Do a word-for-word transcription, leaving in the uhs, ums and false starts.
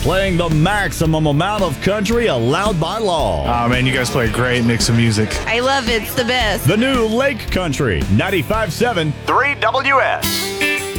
playing the maximum amount of country allowed by law. Oh, man, you guys play a great mix of music. I love it. It's the best. The new Lake Country, ninety-five point seven, three W S.